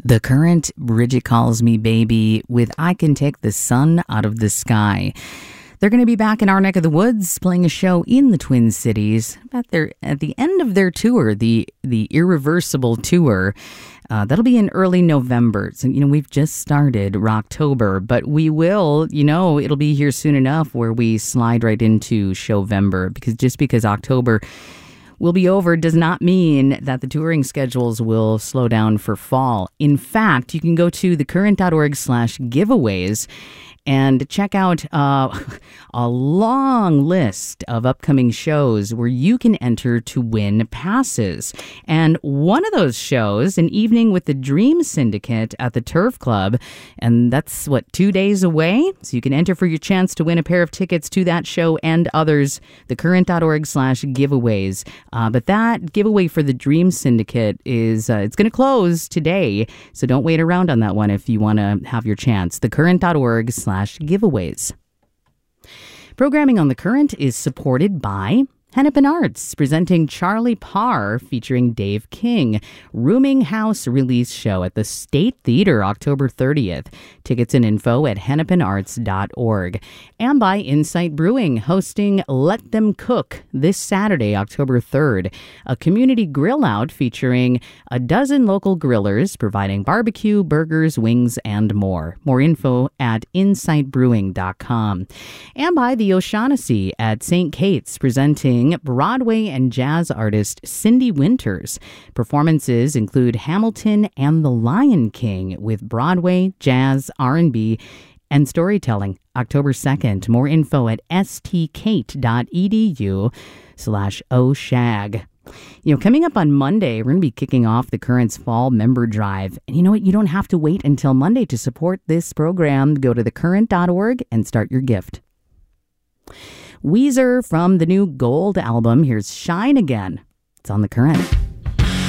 The Current, Bridget Calls Me Baby with I Can Take the Sun Out of the Sky. They're going to be back in our neck of the woods playing a show in the Twin Cities at the end of their tour, the Irreversible Tour. That'll be in early November. So, we've just started Rocktober, but we will, it'll be here soon enough where we slide right into Showvember, because October will be over does not mean that the touring schedules will slow down for fall. In fact, you can go to thecurrent.org/giveaways and check out a long list of upcoming shows where you can enter to win passes. And one of those shows, An Evening with the Dream Syndicate at the Turf Club, and that's, 2 days away? So you can enter for your chance to win a pair of tickets to that show and others, thecurrent.org/giveaways. But that giveaway for the Dream Syndicate is, it's going to close today, so don't wait around on that one if you want to have your chance. thecurrent.org/giveaways. Programming on The Current is supported by Hennepin Arts, presenting Charlie Parr featuring Dave King, Rooming House release show at the State Theater October 30th. Tickets and info at hennepinarts.org. And by Insight Brewing, hosting Let Them Cook this Saturday, October 3rd. A community grill out featuring a dozen local grillers providing barbecue, burgers, wings, and more. More info at insightbrewing.com. And by the O'Shaughnessy at St. Kate's, presenting Broadway and jazz artist Cindy Winters. Performances include Hamilton and The Lion King with Broadway, jazz, R&B, and storytelling. October 2nd. More info at stkate.edu/oshag. Coming up on Monday, we're going to be kicking off the Current's Fall Member Drive. And you know what? You don't have to wait until Monday to support this program. Go to thecurrent.org and start your gift. Weezer from the new Gold album. Here's Shine Again. It's on The Current.